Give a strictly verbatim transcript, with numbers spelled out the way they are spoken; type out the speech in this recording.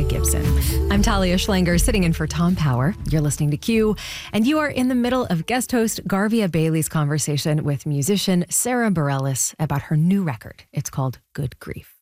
Gibson. I'm Talia Schlanger, sitting in for Tom Power. You're listening to Q, and you are in the middle of guest host Garvia Bailey's conversation with musician Sara Bareilles about her new record. It's called Good Grief.